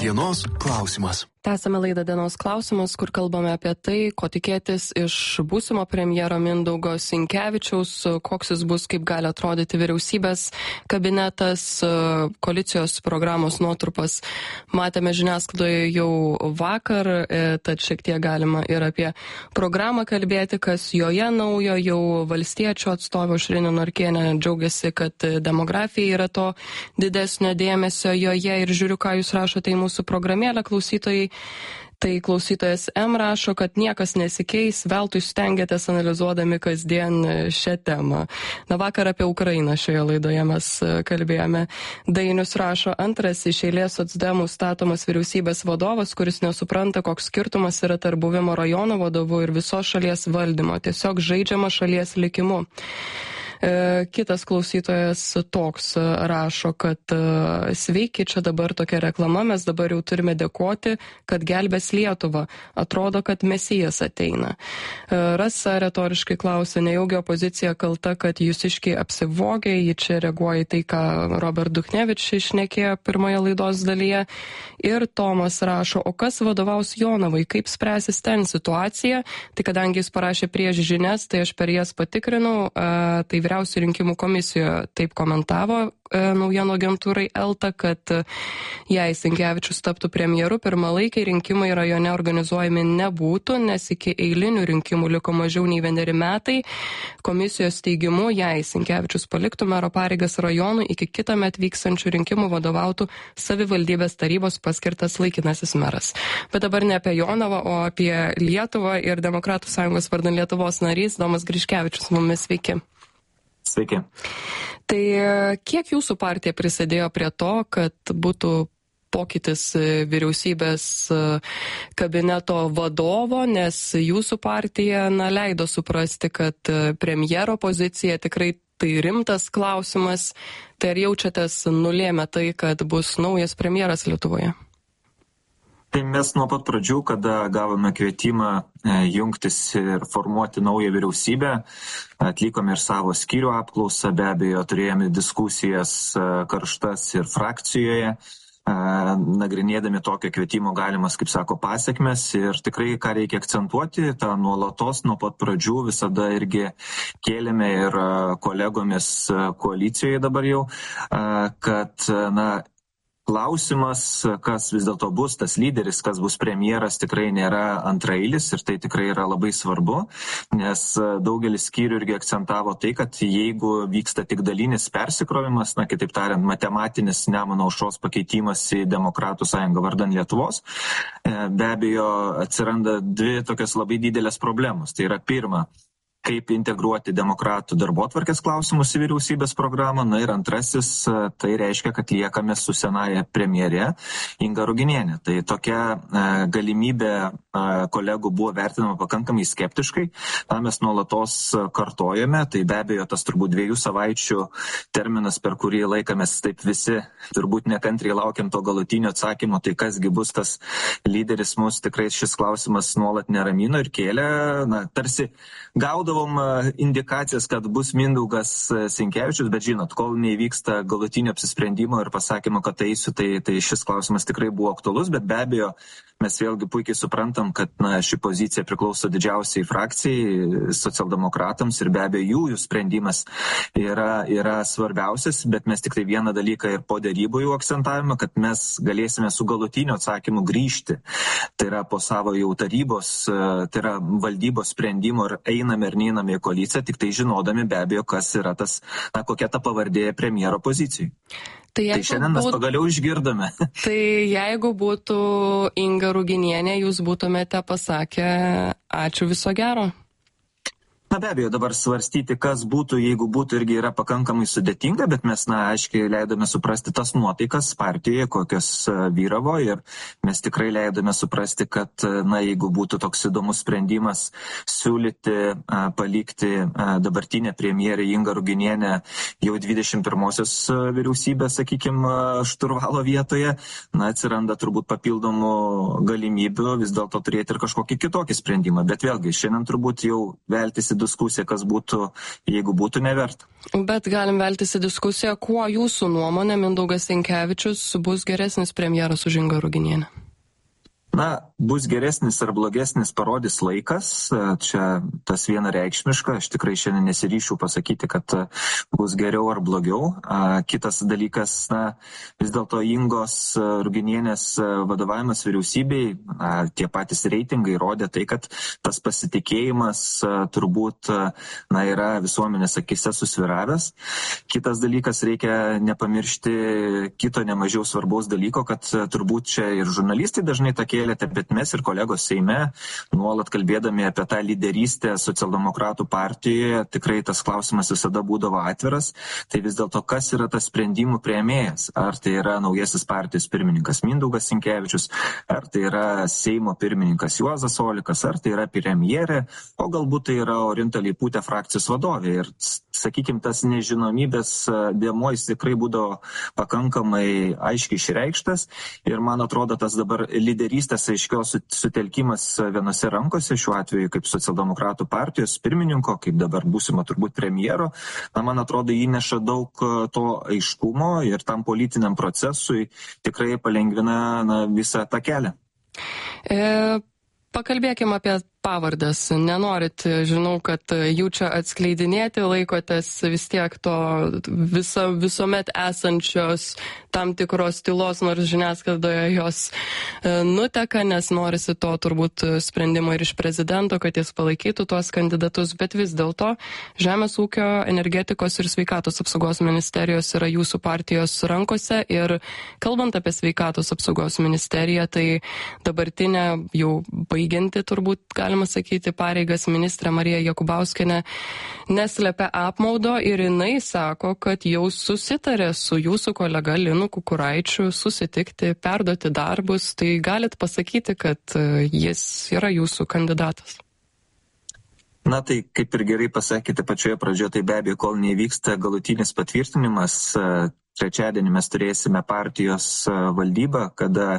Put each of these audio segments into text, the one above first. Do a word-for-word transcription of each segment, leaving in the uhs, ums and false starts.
Dienos klausimas. Tęsame laidą Dienos klausimas, kur kalbame apie tai, ko tikėtis iš būsimo premjero Mindaugo Sinkevičiaus, koks jis bus, kaip gali atrodyti vyriausybės kabinetas, koalicijos programos nuotrupas. Matėme žiniasklaidoje jau vakar, tad šiek tiek galima ir apie programą kalbėti, kas joje naujo. Jau valstiečių atstovė Aušrinė Norkienė džiaugiasi, kad demografija yra to didesnio dėmesio joje, ir žiūriu, ką jūs rašote į mūsų programėlę, klausytojai. Tai klausytojas M rašo, kad niekas nesikeis, veltui stengiatės analizuodami kasdien šią temą. Na, vakar apie Ukrainą šioje laidoje mes kalbėjome. Dainius rašo, antras iš eilės socdemų statomas vyriausybės vadovas, kuris nesupranta, koks skirtumas yra tarp buvimo rajono vadovu ir visos šalies valdymo. Tiesiog žaidžiama šalies likimu. Kitas klausytojas toks rašo, kad sveiki, čia dabar tokia reklama, mes dabar jau turime dėkoti, kad gelbės Lietuvą. Atrodo, kad mesijas ateina. Rasa retoriškai klausia, nejaugi opozicija kalta, kad jūsiškiai apsivogė, ji čia reaguoja į tai, ką Robert Duchnevič išnekėjo pirmoje laidos dalyje. Ir Tomas rašo, o kas vadovaus Jonavai, kaip spręsis ten situacija? Tai kadangi jis parašė prieš žinias, tai aš per jas patikrinau, tai vyriausių rinkimų komisijoje taip komentavo e, naujienų agentūrai Elta, kad e, jei Sinkevičius taptų premjeru, pirmalaikiai rinkimai rajone organizuojami nebūtų, nes iki eilinių rinkimų liko mažiau nei vieneri metai. Komisijos teigimu, jei Sinkevičius paliktų mero pareigas rajonų, iki kitąmet vykstančių rinkimų vadovautų savivaldybės tarybos paskirtas laikinasis meras. Bet dabar ne apie Jonavą, o apie Lietuvą, ir Demokratų sąjungos vardan Lietuvos narys Domas Griškevičius mumis. Sveiki. Sveiki. Tai kiek jūsų partija prisidėjo prie to, kad būtų pokytis vyriausybės kabineto vadovo, nes jūsų partija na, leido suprasti, kad premjero pozicija tikrai tai rimtas klausimas. Tai ar jaučiatės nulėmę tai, kad bus naujas premjeras Lietuvoje? Tai mes nuo pat pradžių, kada gavome kvietimą jungtis ir formuoti naują vyriausybę, atlikome ir savo skyrių apklausą, be abejo, turėjome diskusijas karštas ir frakcijoje, nagrinėdami tokio kvietimo galimas, kaip sako, pasiekmes. Ir tikrai, ką reikia akcentuoti, tą nuolatos nuo pat pradžių visada irgi kėlėme ir kolegomis koalicijoje dabar jau, kad, na, klausimas, kas vis dėlto bus tas lyderis, kas bus premjeras, tikrai nėra antraeilis, ir tai tikrai yra labai svarbu, nes daugelis skyrių irgi akcentavo tai, kad jeigu vyksta tik dalinis persikrovimas, na kitaip tariant, matematinis Nemuno aušros pakeitimas į Demokratų sąjungą vardan Lietuvos, be abejo atsiranda dvi tokios labai didelės problemos. Tai yra pirma, kaip integruoti demokratų darbotvarkės klausimus į vyriausybės programą. Na ir antrasis, tai reiškia, kad liekame su senaja premjere Inga Ruginienė. Tai tokia e, galimybė e, kolegų buvo vertinama pakankamai skeptiškai. Ta mes nuolatos kartojame. Tai be abejo tas turbūt dviejų savaičių terminas, per kurį laiką mes taip visi turbūt nekantriai laukiam to galutinio atsakymo, tai kasgi bus tas lyderis, mus tikrai šis klausimas nuolat neramino ir kėlė, na, tarsi gaudavo indikacijas, kad bus Mindaugas Sinkevičius, bet žinot, kol neįvyksta galutinio apsisprendimo ir pasakymo, kad eisiu, tai, tai šis klausimas tikrai buvo aktualus, bet be abejo mes vėlgi puikiai suprantam, kad na, ši pozicija priklauso didžiausiai frakcijai, socialdemokratams, ir be abejo jų, jų sprendimas yra, yra svarbiausias, bet mes tik tai vieną dalyką ir po dėrybų jau akcentavome, kad mes galėsime su galutiniu atsakymu grįžti. Tai yra po savo jau tarybos, tai yra valdybos sprendimo, ir einame ir neiname į koaliciją, tik tai žinodami be abejo, kas yra tas, na, kokia ta pavardė premjero pozicijai. Tai, tai šiandien mes būt... pagaliau išgirdome. Tai jeigu būtų Inga Ruginienė, jūs būtumėte pasakę ačiū, viso gero? Na be abejo, dabar svarstyti, kas būtų, jeigu būtų, irgi yra pakankamai sudėtinga, bet mes, na, aiškiai leidome suprasti tas nuotaikas partijoje, kokios vyravo, ir mes tikrai leidome suprasti, kad, na, jeigu būtų toks įdomus sprendimas siūlyti, a, palikti a, dabartinę premjerę Ingą Ruginienę jau dvidešimt pirmosios vyriausybės, sakykime, šturvalo vietoje, na, atsiranda turbūt papildomų galimybių vis dėlto turėti ir kažkokį kitokį sprendimą, bet vėlgi, šiandien turbūt jau veltis į diskusiją, kas būtų, jeigu būtų neverta. Bet galim veltis į diskusiją, kuo jūsų nuomonė Mindaugas Sinkevičius bus geresnis premjeras už Ingą Ruginienę? Na, bus geresnis ar blogesnis parodys laikas, čia tas vienareikšmiška, aš tikrai šiandien nesiryšiu pasakyti, kad bus geriau ar blogiau. Kitas dalykas, na, vis dėlto Ingos Ruginienės vadovavimas vyriausybei, tie patys reitingai rodė tai, kad tas pasitikėjimas turbūt, na, yra visuomenės akise susviravęs. Kitas dalykas, reikia nepamiršti kito nemažiau svarbaus dalyko, kad turbūt čia ir žurnalistai dažnai tokie, bet mes ir kolegos Seime, nuolat kalbėdami apie tą lyderystę socialdemokratų partijoje, tikrai tas klausimas visada būdavo atviras. Tai vis dėlto, kas yra tas sprendimų priėmėjas? Ar tai yra naujasis partijos pirmininkas Mindaugas Sinkevičius, ar tai yra Seimo pirmininkas Juozas Olekas, ar tai yra premjerė, o galbūt tai yra Orinta Leiputė, frakcijos vadovė. Ir, sakykime, tas nežinomybės dėmuo jis tikrai būdavo pakankamai aiškiai išreikštas. Ir man atrodo, tas dabar lyderystės aiškios sutelkimas vienose rankose, šiuo atveju kaip socialdemokratų partijos pirmininko, kaip dabar būsimo turbūt premjero, na, man atrodo, įneša daug to aiškumo ir tam politiniam procesui tikrai palengvina, na, visą tą kelią. E, pakalbėkime apie pavardės. Nenorit, žinau, kad jų čia atskleidinėti, laikotės vis tiek to viso, visuomet esančios tam tikros tylos, nors žiniasklaidoje jos nuteka, nes norisi to turbūt sprendimo ir iš prezidento, kad jis palaikytų tuos kandidatus, bet vis dėlto Žemės ūkio, energetikos ir sveikatos apsaugos ministerijos yra jūsų partijos rankose ir kalbant apie sveikatos apsaugos ministeriją, tai dabartinė jau baigianti turbūt galima galima sakyti, pareigas ministrė Marija Jakubauskienė neslepia apmaudo ir jinai sako, kad jau susitarė su jūsų kolega Linu Kukuraičiu susitikti, perduoti darbus. Tai galit pasakyti, kad jis yra jūsų kandidatas? Na tai, kaip ir gerai pasakėte pačioje pradžioje, tai be abejo, kol neįvyksta galutinis patvirtinimas, trečiadienį mes turėsime partijos valdybą, kada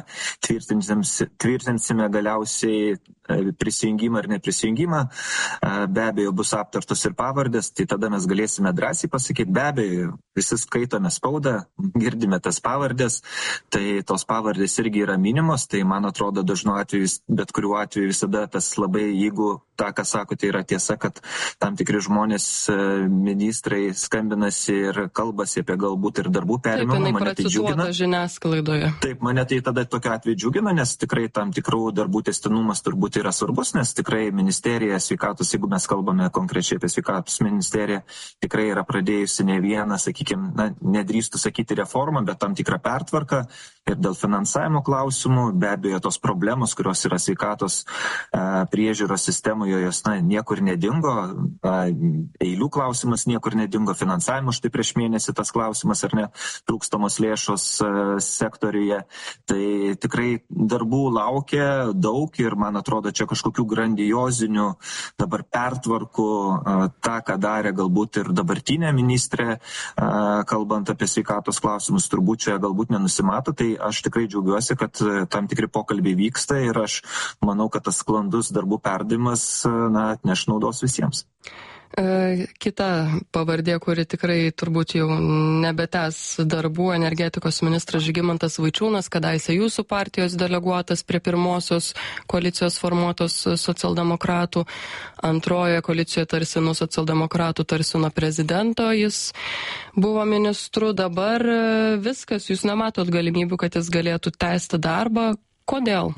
tvirtinsime galiausiai prisijungimą ir neprisijungimą. Be abejo, bus aptartos ir pavardės, tai tada mes galėsime drąsiai pasakyti, be abejo, visi skaitome spaudą, girdime tas pavardės, tai tos pavardės irgi yra minimos, tai man atrodo dažnu atveju, bet kuriuo atveju visada tas labai, jeigu tą, ką sakote, yra tiesa, kad tam tikri žmonės, ministrai skambinasi ir kalbasi apie galbūt ir darbų perimimą, mane tai džiugina. Žiniasklaidoje. Taip, mane tai tada tokiu atveju džiugina, nes tikrai tam tikrų darbų tęstinumas turbūt yra svarbus, nes tikrai ministerija sveikatos, jeigu mes kalbame konkrečiai apie sveikatos ministeriją, tikrai yra pradėjusi ne vieną, sakykime, na, nedrįstų sakyti reformą, bet tam tikrą pertvarką ir dėl finansavimo klausimų, be abejo, tos problemos, kurios yra sveikatos a, priežiūros sistemoje, jos na, niekur nedingo, a, eilių klausimas niekur nedingo, finansavimo štai prieš mėnesį tas klausimas ar ne, trūkstamos lėšos a, sektoriuje, tai tikrai darbų laukia daug ir man atrodo čia kažkokių grandiozinių dabar pertvarkų, a, tą, ką darė galbūt ir dabartinė ministrė, a, kalbant apie sveikatos klausimus, turbūt čia galbūt nenusimato, tai aš tikrai džiaugiuosi, kad tam tikri pokalbiai vyksta ir aš manau, kad tas sklandus darbų perdavimas na, atneš naudos visiems. Kita pavardė, kuri tikrai turbūt jau nebetęs darbų, energetikos ministras Žygimantas Vaičiūnas, kadaise jūsų partijos deleguotas prie pirmosios koalicijos formuotos socialdemokratų, antrojoje koalicijoje tarsi nuo socialdemokratų, tarsi nuo prezidento jis buvo ministru, dabar viskas, jūs nematot galimybių, kad jis galėtų tęsti darbą. Kodėl?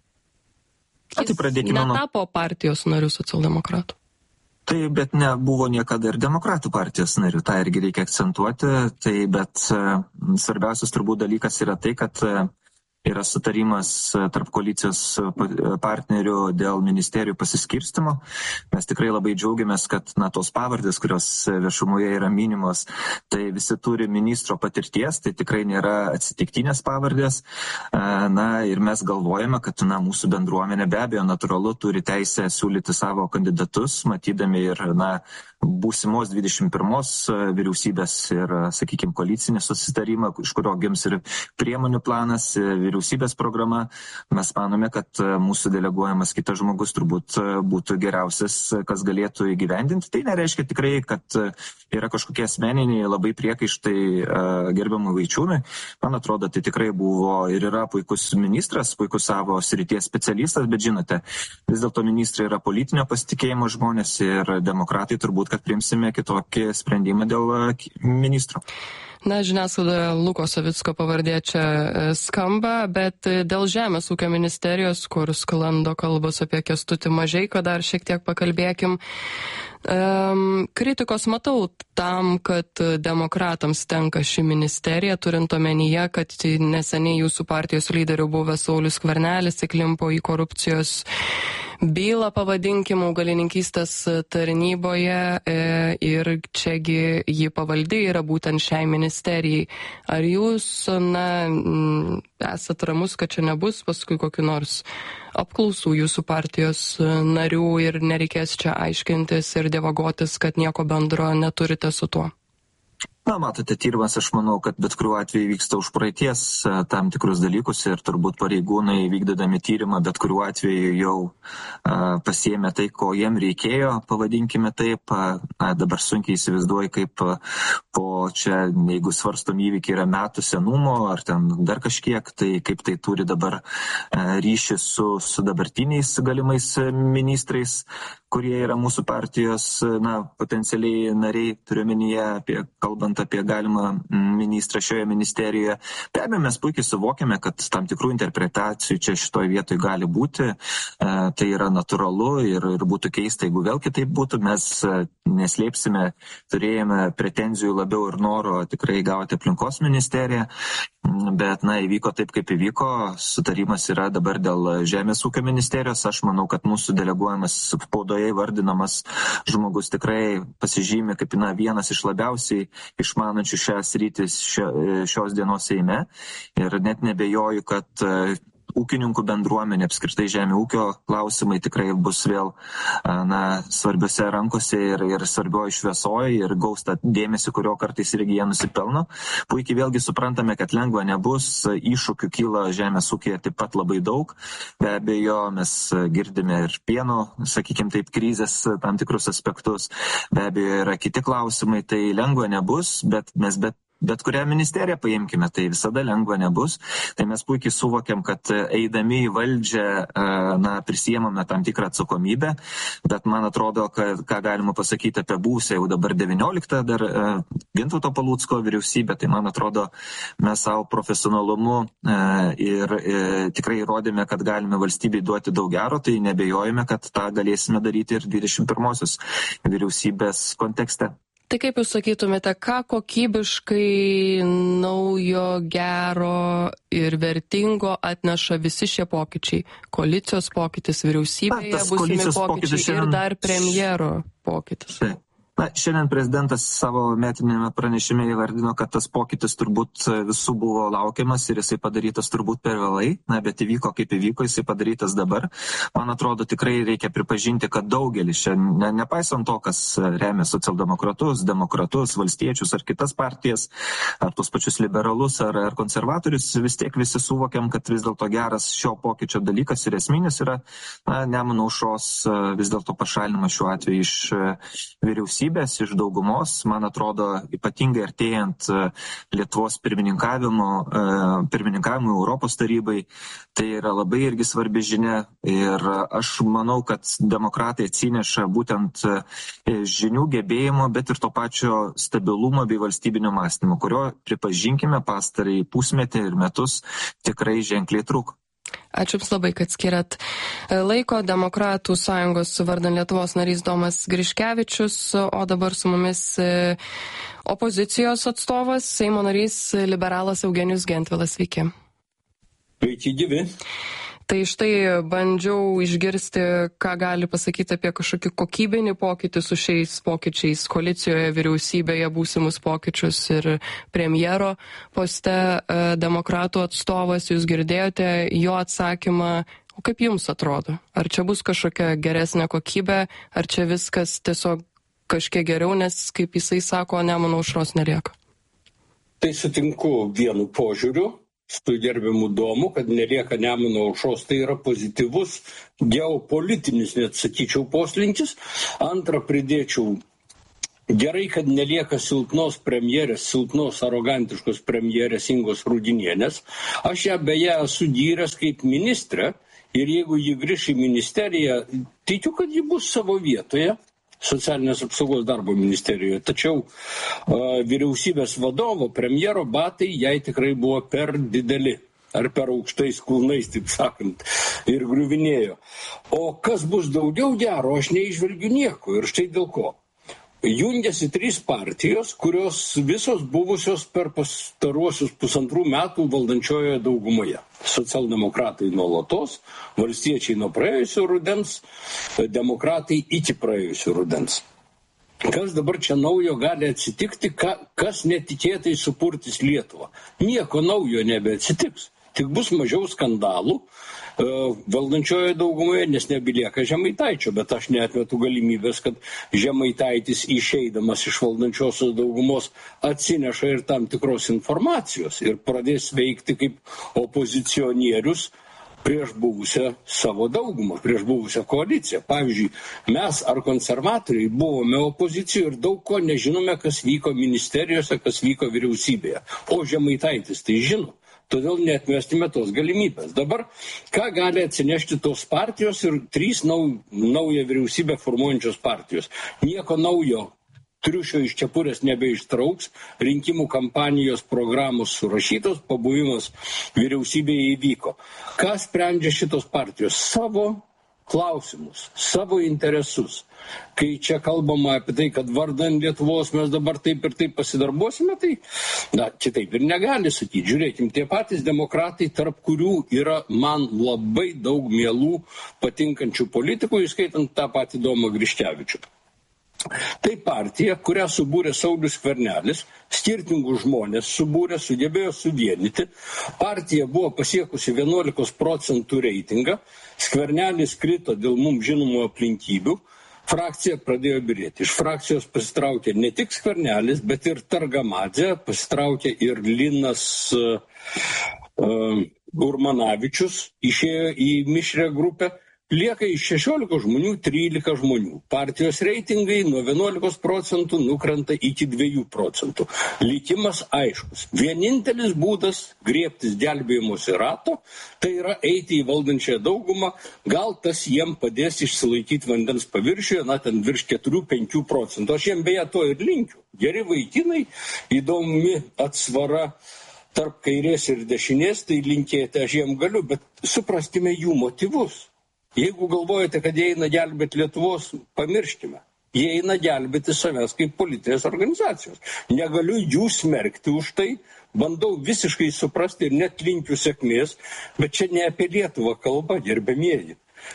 Jis netapo partijos nariu socialdemokratų. Tai, bet nebuvo niekada ir demokratų partijos narių, tą irgi reikia akcentuoti, tai, bet svarbiausias turbūt dalykas yra tai, kad yra sutarimas tarp koalicijos partnerių dėl ministerijų pasiskirstimo. Mes tikrai labai džiaugiamės, kad na, tos pavardės, kurios viešumoje yra minimos, tai visi turi ministro patirties, tai tikrai nėra atsitiktinės pavardės. Na ir mes galvojame, kad na, mūsų bendruomenė be abejo natūralu turi teisę siūlyti savo kandidatus, matydami ir na, būsimos dvidešimt pirmos vyriausybės ir, sakykime, koalicinį susitarimą, iš kurio gims ir priemonių planas, vyriausybės programa. Mes manome, kad mūsų deleguojamas kitas žmogus turbūt būtų geriausias, kas galėtų įgyvendinti. Tai nereiškia tikrai, kad yra kažkokie asmeniniai labai priekaištai gerbiamui Vaičiūnui. Man atrodo, tai tikrai buvo ir yra puikus ministras, puikus savo srities specialistas, bet žinote, vis dėlto ministrai yra politinio pasitikėjimo žmonės ir demokratai turbūt, kad priimsime kitokį sprendimą dėl ministro. Na, žiniasklaidoje Luko Savicko pavardė čia skamba, bet dėl Žemės ūkio ministerijos, kur sklando kalbos apie Kęstutį Mažeiką, dar šiek tiek pakalbėkim. Um, kritikos matau tam, kad demokratams tenka ši ministerija, turint omenyje, kad neseniai jūsų partijos lyderių buvęs Saulius Skvernelis įklimpo į korupcijos bylą, pavadinkim, augalininkystės tarnyboje e, ir čiagi ji pavaldi yra būtent šiai ministerijai. Ar jūs, na, esat ramus, kad čia nebus paskui kokiu nors apklausų jūsų partijos narių ir nereikės čia aiškintis ir dievagotis, kad nieko bendro neturite su tuo? Na, matote, tyrimas, aš manau, kad bet kuriuo atveju vyksta už praeities tam tikrus dalykus ir turbūt pareigūnai vykdydami tyrimą bet kuriuo atveju jau a, pasiėmė tai, ko jiem reikėjo, pavadinkime taip. A, dabar sunkiai įsivaizduoju, kaip a, po čia, jeigu svarstom įvykiai yra metų senumo ar ten dar kažkiek, tai kaip tai turi dabar a, ryšį su, su dabartiniais galimais ministrais, kurie yra mūsų partijos, na, potencialiai nariai, turiuomenyje apie, kalbant apie galimą ministrą šioje ministerijoje. Be abejo, mes puikiai suvokiame, kad tam tikrų interpretacijų čia šitoje vietoje gali būti. E, tai yra natūralu ir, ir būtų keista, jeigu vėl kitaip būtų. Mes neslėpsime, turėjome pretenzijų labiau ir noro tikrai gauti aplinkos ministeriją. Bet, na, įvyko taip, kaip įvyko. Sutarimas yra dabar dėl Žemės ūkio ministerijos. Aš manau, kad mūsų deleguojamas spaudoje įvardinamas žmogus tikrai pasižymi kaip, na, vienas iš labiausiai išmanančių šią sritį šios dienos Seime. Ir net nebejoju, kad ūkininkų bendruomenė, apskritai žemė ūkio klausimai tikrai bus vėl, na, svarbiose rankose ir, ir svarbioji šviesoji ir gaus tą dėmesį, kurio kartais irgi jie nusipelno. Puikiai vėlgi suprantame, kad lengva nebus, iššūkių kyla žemės ūkėje taip pat labai daug. Be abejo, mes girdime ir pieno, sakykime taip, krizės tam tikrus aspektus. Be abejo, yra kiti klausimai, tai lengva nebus, bet mes bet Bet kurią ministeriją paimkime, tai visada lengva nebus. Tai mes puikiai suvokiam, kad eidami į valdžią, na, prisijėmame tam tikrą atsakomybę, bet man atrodo, kad ką galima pasakyti apie būsę jau dabar devynioliktą dar Gintauto Palucko vyriausybę, tai man atrodo, mes savo profesionalumu ir tikrai įrodėme, kad galime valstybei duoti daug gero, tai nebejojame, kad tą galėsime daryti ir dvidešimt pirmosios vyriausybės kontekste. Tai kaip jūs sakytumėte, ką kokybiškai naujo, gero ir vertingo atneša visi šie pokyčiai? Koalicijos pokytis vyriausybėje, būsimi pokyčiai šiandien... ir dar premjero pokytis. Tai. Na, šiandien prezidentas savo metinėme pranešime įvardino, kad tas pokytis turbūt visų buvo laukiamas ir jisai padarytas turbūt per vėlai, na, bet įvyko kaip įvyko, jisai padarytas dabar. Man atrodo, tikrai reikia pripažinti, kad daugelis šiandien, ne, nepaisant to, kas remia socialdemokratus, demokratus, valstiečius ar kitas partijas, ar tus pačius liberalus ar, ar konservatorius, vis tiek visi suvokiam, kad vis dėlto geras šio pokyčio dalykas ir esminis yra, na, Nemuno aušros vis dėlto pašalinimas šiuo atveju iš vyriausybės, iš daugumos. Man atrodo, ypatingai artėjant Lietuvos pirmininkavimu, pirmininkavimu Europos tarybai, tai yra labai irgi svarbi žinia ir aš manau, kad demokratai atsineša būtent žinių, gebėjimo, bet ir to pačio stabilumo bei valstybinio mąstymo, kurio, pripažinkime, pastarąjį pusmetį ir metus tikrai ženkliai trūko. Ačiū Jums labai, kad skiriat laiko. Demokratų sąjungos vardan Lietuvos narys Domas Griškevičius, o dabar su mumis opozicijos atstovas, Seimo narys liberalas Eugenijus Gentvilas. Sveiki. Sveiki, gyvi. Tai štai bandžiau išgirsti, ką gali pasakyti apie kažkokį kokybinį pokytį su šiais pokyčiais koalicijoje, vyriausybėje, būsimus pokyčius ir premjero poste. Demokratų atstovas, jūs girdėjote jo atsakymą. O kaip jums atrodo? Ar čia bus kažkokia geresnė kokybė, ar čia viskas tiesiog kažkiek geriau, nes, kaip jisai sako, Nemuno aušros nelieka? Tai sutinku vienu požiūriu. su gerbiamu Domu, kad nelieka Nemuno aušros, tai yra pozityvus geopolitinis, net sakyčiau, poslinkis. Antra, pridėčiau, gerai, kad nelieka silpnos premjerės, silpnos arogantiškos premjerės Ingos Rudinienės. Aš ją beje esu gyręs kaip ministrė ir jeigu ji grįš į ministeriją, tikiu, kad ji bus savo vietoje. Socialinės apsaugos darbo ministerijoje. Tačiau uh, vyriausybės vadovo, premjero batai jai tikrai buvo per dideli. Ar per aukštais kulnais, taip sakant, ir griuvinėjo. O kas bus daugiau gero, aš neižvelgiu nieko. Ir štai dėl ko. Jungiasi trys partijos, kurios visos buvusios per pastaruosius pusantrų metų valdančiojoje daugumoje. Socialdemokratai nuolatos, valstiečiai nuo praėjusio rudens, demokratai iki praėjusio rudens. Kas dabar čia naujo gali atsitikti, ka, kas netikėtai supurtys Lietuvą? Nieko naujo nebeatsitiks. Tik bus mažiau skandalų uh, valdančiojoje daugumoje, nes nebelieka Žemaitaičio, bet aš neatmetu galimybės, kad Žemaitaitis išeidamas iš valdančiosios daugumos atsineša ir tam tikros informacijos ir pradės veikti kaip opozicionierius prieš buvusią savo daugumą, prieš buvusią koaliciją. Pavyzdžiui, mes ar konservatoriai buvome opozicijoje ir daug ko nežinome, kas vyko ministerijose, kas vyko vyriausybėje. O Žemaitaitis tai žino. Todėl neatmeskime tos galimybės. Dabar, ką gali atsinešti tos partijos ir trys nau, naują vyriausybę formuojančios partijos? Nieko naujo triušio iš kepurės nebeištrauks, rinkimų kampanijos programos surašytos, pabuvimas vyriausybėje įvyko. Ką sprendžia šitos partijos? Savo klausimus, savo interesus. Kai čia kalbama apie tai, kad vardan Lietuvos mes dabar taip ir taip pasidarbuosime, tai na, kitaip ir negali sakyti. Žiūrėkim, tie patys demokratai, tarp kurių yra man labai daug mielų patinkančių politikų, įskaitant tą patį Domą Griškevičių. Tai partija, kurią subūrė Saulius Skvernelis, skirtingus žmonės subūrė, sugebėjo suvienyti. Partija buvo pasiekusi vienuolikos procentų reitingą, Skvernelis krito dėl mums žinomų aplinkybių, frakcija pradėjo byrėti. Iš frakcijos pasitraukė ne tik Skvernelis, bet ir Targamadzė, pasitraukė ir Linas uh, uh, Urmanavičius, išėjo į mišrią grupę. Lieka iš šešiolikos žmonių trylika žmonių. Partijos reitingai nuo vienuolikos procentų nukrenta iki dviejų procentų. Likimas aiškus. Vienintelis būdas griebtis gelbėjimosi rato, tai yra eiti į valdančiąją daugumą, gal tas jiem padės išsilaikyti vandens paviršiuje, na ten virš keturių penkių procentų. Aš jiem beje to ir linkiu. Geri vaikinai, įdomi atsvara tarp kairės ir dešinės, tai linkėti aš jiem galiu, bet supraskime jų motyvus. Jeigu galvojate, kad jie eina gelbėti Lietuvos, pamirškime. Jie eina gelbėti savęs kaip politinės organizacijos. Negaliu jų smerkti už tai, bandau visiškai suprasti ir net linkiu sėkmės, bet čia ne apie Lietuvą kalba, gerbiamieji.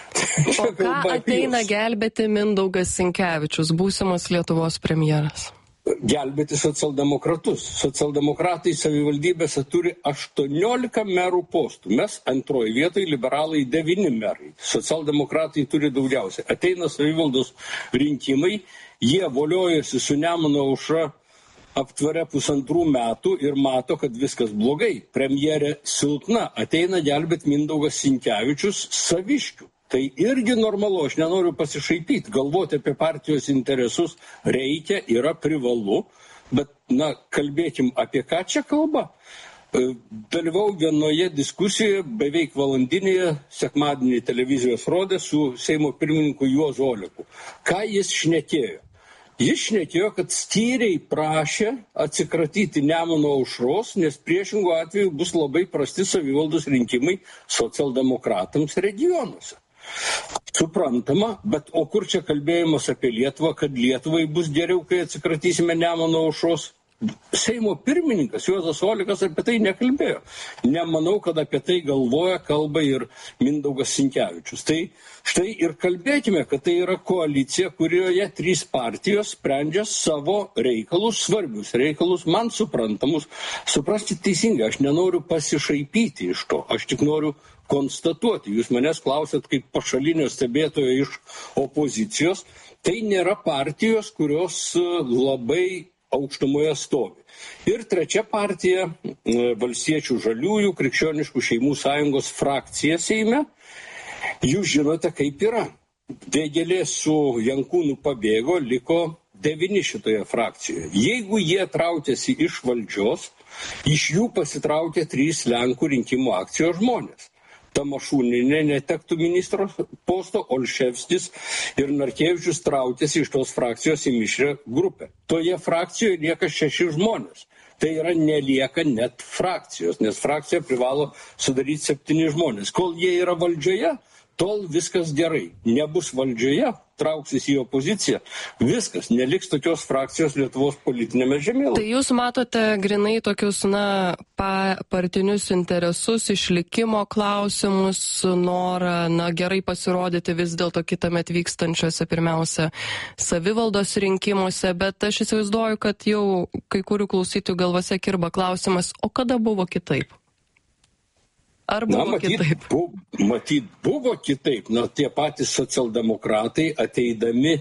O ką ateina gelbėti Mindaugas Sinkevičius, būsimas Lietuvos premjeras? Gelbėti socialdemokratus. Socialdemokratai savivaldybėse turi aštuoniolika merų postų. Mes antroji vietoj, liberalai devyni merai. Socialdemokratai turi daugiausiai. Ateina savivaldos rinkimai, jie voliojasi su Nemuno aušra aptveria pusantrų metų ir mato, kad viskas blogai. Premjerė silpna. Ateina gelbėti Mindaugas Sinkevičius Saviškių. Tai irgi normalu, aš nenoriu pasišaipyti, galvoti apie partijos interesus reikia, yra privalu, bet, na, kalbėkim, apie ką čia kalba. Dalyvau vienoje diskusijoje, beveik valandinėje, sekmadienį televizijos rodė su Seimo pirmininku Juozu Oleku. Ką jis šnekėjo? Jis šnekėjo, kad skyriai prašė atsikratyti Nemuno aušros, nes priešingų atveju bus labai prasti savivaldos rinkimai socialdemokratams regionuose. Suprantama, bet o kur čia kalbėjimas apie Lietuvą, kad Lietuvai bus geriau, kai atsikratysime Nemuno aušros? Seimo pirmininkas Juozas Olekas apie tai nekalbėjo. Nemanau, kad apie tai galvoja, kalba ir Mindaugas Sinkevičius. Tai štai ir kalbėkime, kad tai yra koalicija, kurioje trys partijos sprendžia savo reikalus, svarbius reikalus, man suprantamus. Suprasti teisingai, aš nenoriu pasišaipyti iš to, aš tik noriu konstatuoti. Jūs manęs klausėt kaip pašalinio stebėtojo iš opozicijos. Tai nėra partijos, kurios labai aukštumoje stovi. Ir trečia partija, Valstiečių žaliųjų krikščioniškų šeimų sąjungos frakcija Seime. Jūs žinote, kaip yra. Vėgėlė su Jankūnu pabėgo, liko devyni šitoje frakcijoje. Jeigu jie trautėsi iš valdžios, iš jų pasitraukė trys Lenkų rinkimų akcijos žmonės. Tamašūnienė netektų ministro posto, Olševskis ir Narkevičius trautėsi iš tos frakcijos į mišrią grupę. Toje frakcijoje lieka šeši žmonės. Tai yra nelieka net frakcijos, nes frakcija privalo sudaryti septyni žmonės. Kol jie yra valdžioje, tol viskas gerai. Nebus valdžioje, trauksis į opoziciją, viskas, neliks tokios frakcijos Lietuvos politinėme žemėlapyje. Tai jūs matote grinai tokius, na, pa, partinius interesus, išlikimo klausimus, norą, na, gerai pasirodyti vis dėlto kitąmet vykstančiuose pirmiausia savivaldos rinkimuose, bet aš įsivaizduoju, kad jau kai kurių klausytojų galvose kirba klausimas, o kada buvo kitaip? Ar buvo Na, matyt, kitaip? Bu, matyt, buvo kitaip. Na, tie patys socialdemokratai ateidami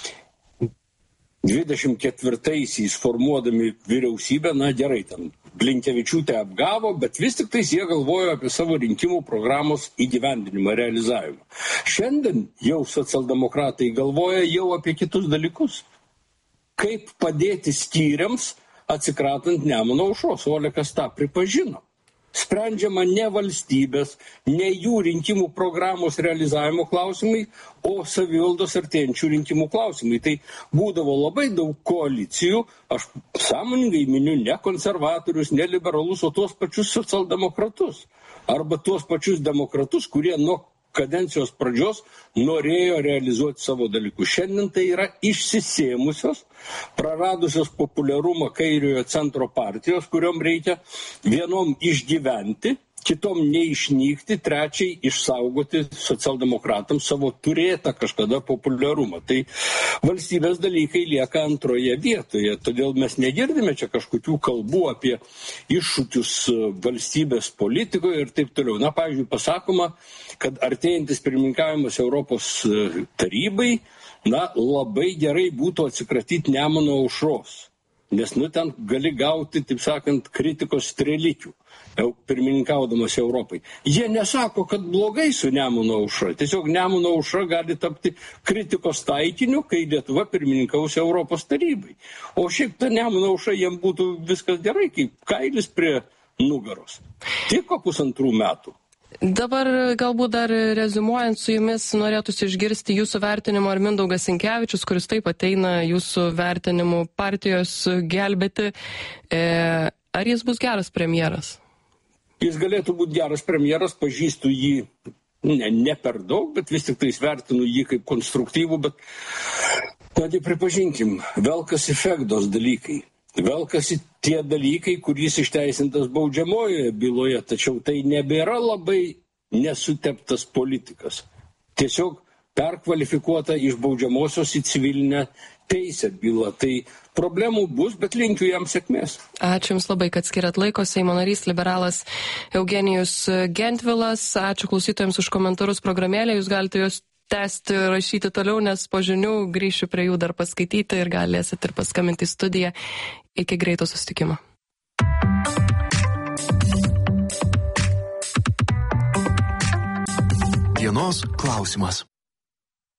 dvidešimt ketvirtaisiais formuodami vyriausybę, na gerai, ten Blinkevičiūtė apgavo, bet vis tik tais jie galvojo apie savo rinkimų programos įgyvendinimą, realizavimą. Šiandien jau socialdemokratai galvoja jau apie kitus dalykus. Kaip padėti skyriams atsikratant Nemuno aušros, Olekas tą pripažino. Sprendžiama ne valstybės, ne jų rinkimų programos realizavimo klausimai, o savivaldos artėjančių rinkimų klausimai. Tai būdavo labai daug koalicijų, aš sąmoningai miniu ne konservatorius, ne liberalus, o tuos pačius socialdemokratus. Arba tuos pačius demokratus, kurie nuo kadencijos pradžios norėjo realizuoti savo dalykus. Šiandien tai yra išsisėmusios, praradusios populiarumą kairiojo centro partijos, kuriom reikia vienom išgyventi, kitom neišnykti, trečiai išsaugoti socialdemokratams savo turėtą kažkada populiarumą. Tai valstybės dalykai lieka antroje vietoje, todėl mes negirdime čia kažkokių kalbų apie iššūkius valstybės politikoje ir taip toliau. Na, pavyzdžiui, pasakoma, kad artėjantis pirmininkavimas Europos tarybai, na, labai gerai būtų atsikratyti Nemuno aušros. Nes, nu, ten gali gauti, taip sakant, kritikos strėlikių, pirmininkaudamas Europai. Jie nesako, kad blogai su Nemuno aušra. Tiesiog Nemuno aušra gali tapti kritikos taikiniu, kai Lietuva pirmininkaus Europos tarybai. O šiaip ta Nemuno aušra jiem būtų viskas gerai, kaip kailis prie nugaros. Tiko pusantrų metų. Dabar galbūt dar reziumuojant su jumis norėtųsi išgirsti jūsų vertinimo, ar Mindaugas Sinkevičius, kuris taip ateina jūsų vertinimu partijos gelbėti, e, ar jis bus geras premjeras? Jis galėtų būti geras premjeras, pažįstu jį ne, ne per daug, bet vis tik tai vertinu jį kaip konstruktyvų, bet netgi pripažinkim, velkasi fegdos dalykai. Velkasi tie dalykai, kuris išteisintas baudžiamojoje byloje, tačiau tai nebėra labai nesuteptas politikas. Tiesiog perkvalifikuota iš baudžiamosios į civilinę teisę bylą. Tai problemų bus, bet linkiu jam sėkmės. Ačiū Jums labai, kad skiriat laiko. Seimo narys liberalas Eugenijus Gentvilas. Ačiū klausytojams už komentarus programėlę. Jūs galite juos tęsti, rašyti toliau, nes po žinių grįšiu prie jų dar paskaityti ir galėsit ir paskambinti į studiją. Iki greito susitikimo. Dienos klausimas.